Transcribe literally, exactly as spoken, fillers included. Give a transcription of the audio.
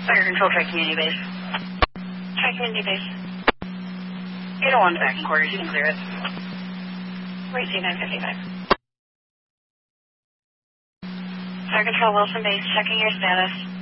Fire Control, Tri Community Base. Tri Community Base. eight oh one second quarters, you can clear it. Rate two nine five five. Fire Control, Wilson Base, checking your status.